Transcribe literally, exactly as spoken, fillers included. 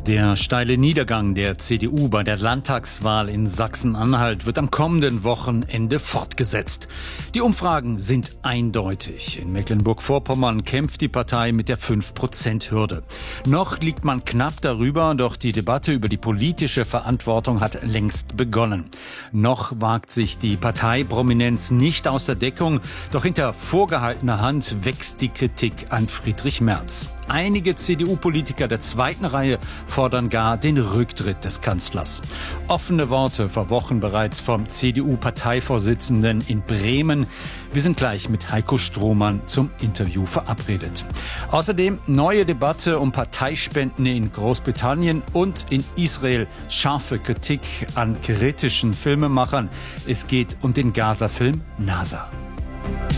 Der steile Niedergang der C D U bei der Landtagswahl in Sachsen-Anhalt wird am kommenden Wochenende fortgesetzt. Die Umfragen sind eindeutig. In Mecklenburg-Vorpommern kämpft die Partei mit der fünf Prozent Hürde. Noch liegt man knapp darüber, doch die Debatte über die politische Verantwortung hat längst begonnen. Noch wagt sich die Parteiprominenz nicht aus der Deckung, doch hinter vorgehaltener Hand wächst die Kritik an Friedrich Merz. Einige C D U-Politiker der zweiten Reihe fordern gar den Rücktritt des Kanzlers. Offene Worte vor Wochen bereits vom C D U-Parteivorsitzenden in Bremen. Wir sind gleich mit Heiko Strohmann zum Interview verabredet. Außerdem neue Debatte um Parteispenden in Großbritannien und in Israel. Scharfe Kritik an kritischen Filmemachern. Es geht um den Gaza-Film NASA.